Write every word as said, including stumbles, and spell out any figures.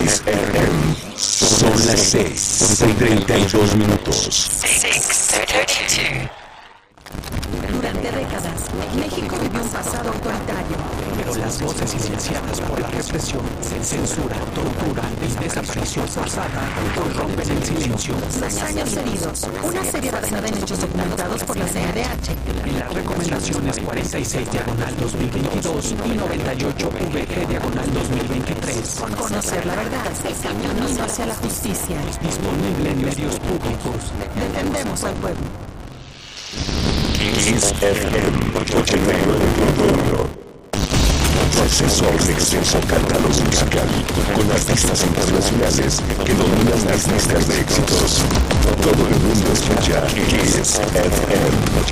Kiss F M. Son las seis con treinta y dos minutos. Durante décadas, México vivió un pasado autoritario. Pero las voces silenciadas por la represión, censura, tortura y desaparición forzada rompen el silencio. Los años heridos, una serie basada en hechos documentados por la C N D H. Y las recomendaciones cuarenta y seis diagonal dos mil veintidós y noventa y ocho V G diagonal dos mil veintitrés. Conocer la verdad, el camino hacia la justicia. Disponible en medios públicos. Defendemos al pueblo. Kiss F M ochenta y nueve punto uno. Acceso a un extenso catálogo musical con artistas internacionales que dominan las listas de éxitos. Todo el mundo escucha Kiss F M.